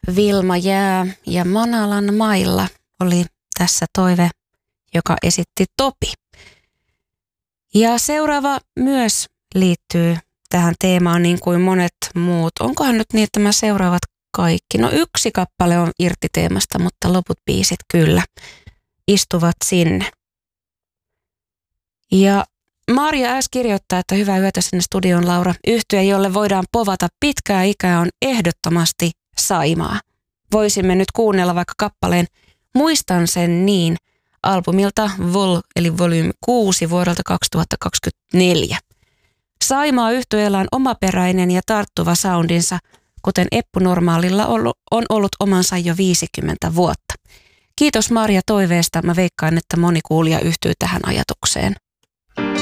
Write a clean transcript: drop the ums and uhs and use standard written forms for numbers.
Vilma Jää ja Manalan mailla oli tässä toive, joka esitti Topi. Ja seuraava myös liittyy tähän teemaan niin kuin monet muut. Onkohan nyt niin, että nämä seuraavat kaikki? No yksi kappale on irti teemasta, mutta loput biisit kyllä istuvat sinne. Ja Marja S. kirjoittaa, että hyvää yötä sinne studioon, Laura. Yhtye, jolle voidaan povata pitkää ikää, on ehdottomasti Saimaa. Voisimme nyt kuunnella vaikka kappaleen Muistan sen niin albumilta Vol eli Volume 6 vuodelta 2024. Saimaa yhtyeellä on omaperäinen ja tarttuva soundinsa, kuten Eppu Normaalilla on ollut omansa jo 50 vuotta. Kiitos Marja toiveesta. Mä veikkaan, että moni kuulija yhtyy tähän ajatukseen.